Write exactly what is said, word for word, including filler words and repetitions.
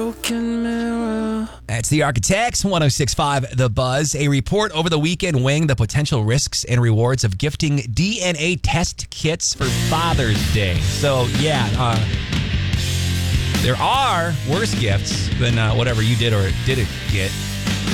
broken mirror. That's the Architects, one oh six point five The Buzz. A report over the weekend weighing the potential risks and rewards of gifting D N A test kits for Father's Day. So, yeah, uh, there are worse gifts than uh, whatever you did or didn't get.